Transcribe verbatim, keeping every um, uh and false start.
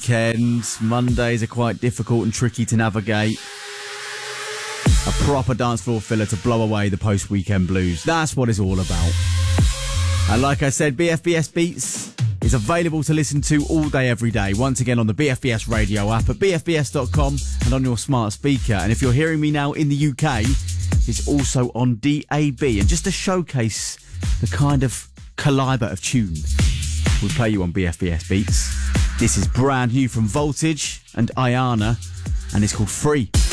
weekend. Mondays are quite difficult and tricky to navigate. A proper dance floor filler to blow away the post-weekend blues. That's what it's all about. And like I said, B F B S Beats is available to listen to all day, every day. Once again on the B F B S radio app at b f b s dot com and on your smart speaker. And if you're hearing me now in the U K, it's also on D A B. And just to showcase the kind of calibre of tune we play you on B F B S Beats, this is brand new from Voltage and Ayana, and it's called Free.